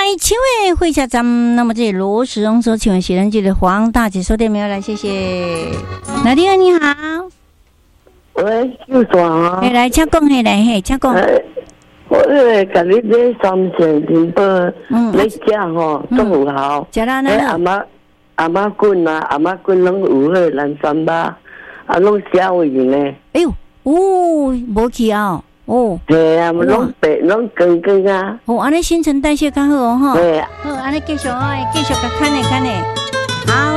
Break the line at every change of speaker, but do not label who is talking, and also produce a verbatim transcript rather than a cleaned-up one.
请问会下站，那么这罗时荣说，请问学人界的黄大姐说对没有？来，谢谢。哪天啊？你好。
喂，又转啊！
嘿，来，请讲，嘿，来，嘿，请讲。
我咧，甲你买三线电报，嗯，你食吼，都有效。
食啦，那
阿妈阿妈棍啊，阿妈棍拢有迄蓝山巴，啊，拢消胃呢。
哎呦，哦，无去啊，哦。
对啊，拢白拢光光啊。
哦，安尼新陈代谢较好哦，哈。
对啊。
好，安尼继续哦，继续甲看咧看咧。好。